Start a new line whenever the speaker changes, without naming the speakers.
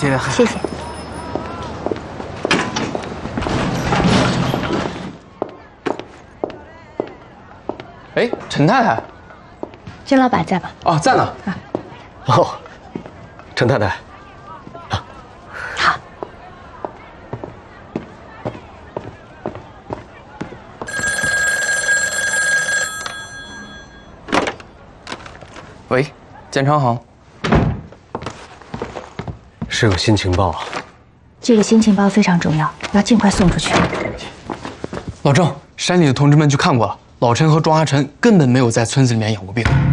这个
谢谢。
哎，陈太太，
甄老板在吗？
哦，在呢。
啊，
哦，陈太太，
好。
喂，建昌行。
是有新情报啊。
这个新情报非常重要，要尽快送出去。
老郑，山里的同志们去看过了，老陈和庄阿晨根本没有在村子里面养过病。